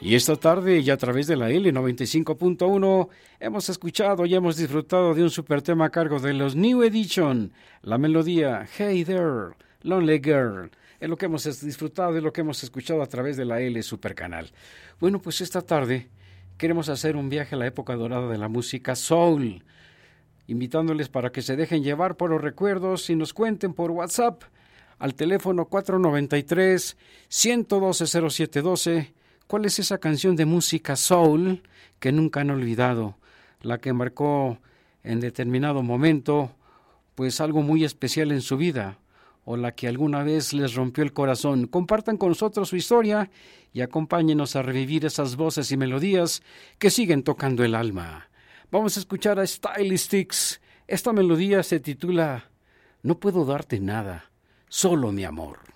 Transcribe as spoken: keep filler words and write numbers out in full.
Y esta tarde, y a través de la L noventa y cinco punto uno, hemos escuchado y hemos disfrutado de un super tema a cargo de los New Edition, la melodía Hey There, Lonely Girl, es lo que hemos disfrutado y lo que hemos escuchado a través de la L Super Canal. Bueno, pues esta tarde queremos hacer un viaje a la época dorada de la música soul, invitándoles para que se dejen llevar por los recuerdos y nos cuenten por WhatsApp al teléfono cuatro nueve tres, uno uno dos, cero siete uno dos. ¿Cuál es esa canción de música soul que nunca han olvidado? La que marcó en determinado momento pues algo muy especial en su vida, o la que alguna vez les rompió el corazón. Compartan con nosotros su historia y acompáñenos a revivir esas voces y melodías que siguen tocando el alma. Vamos a escuchar a Stylistics. Esta melodía se titula No puedo darte nada, solo mi amor.